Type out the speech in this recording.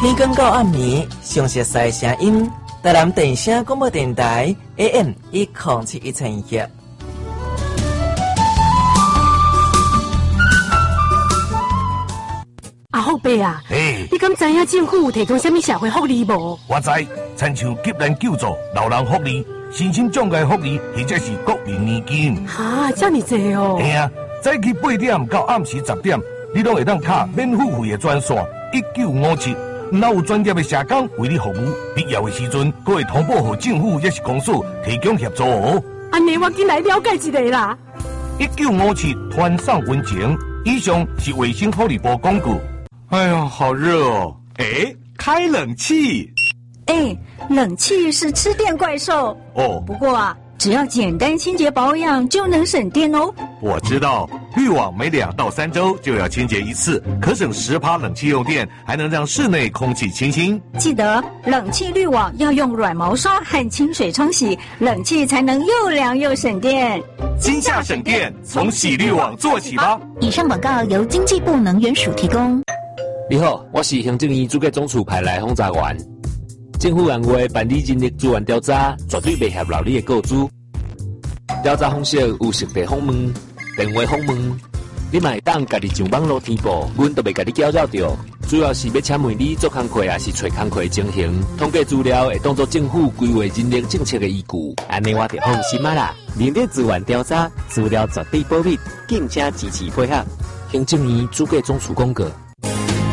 天光到暗暝，详细赛声音，台南电声广播电台 AM1071千赫。 阿福伯啊，你敢知影政府有提供什么社会福利无？ 我知，亲像急难救助、老人福利、身心障碍福利，或者是国民年金。 哈，这么多哦！ 嘿啊，早起8点到暗时10点，你拢会当卡免付费的专线1957，若有专业的社工为你服务，必要的时阵，佫会通报给政府也是公司提供协助哦。 安尼我进来了解一下啦。 1957团上温情，以上是卫生福利部广告。 哎呀，好热哦！哎，开冷气。 哎，冷气是吃电怪兽哦。 不过啊，只要简单清洁保养就能省电哦。 我知道，滤网每2到3周就要清洁一次，可省10%冷气用电，还能让室内空气清新。 记得冷气滤网要用软毛刷和清水冲洗，冷气才能又凉又省电。 今夏省电，从洗滤网做起吧。 以上广告由经济部能源署提供。 你好，我是行政院主计总处派来轰炸员。政府按月办理人力资源调查，绝对袂合劳你的告知。调查方式有实地访问、电话访问，你嘛会当家己上网络填报，阮都袂家己搅扰着。主要是要请问你做工课还是找工课的情形，统计资料会当作政府规划人力政策的依据。 安尼我就放心啦。人力资源调查资料绝对保密，敬请支持配合。 行政院主计总处公告。